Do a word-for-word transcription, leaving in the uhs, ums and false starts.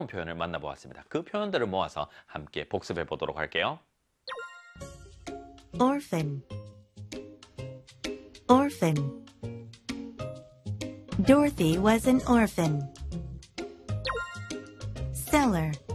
표현을 만나보았습니다. 그 표현들을 모아서 함께 복습해 보도록 할게요. Orphan, orphan. Dorothy was an orphan. Seller,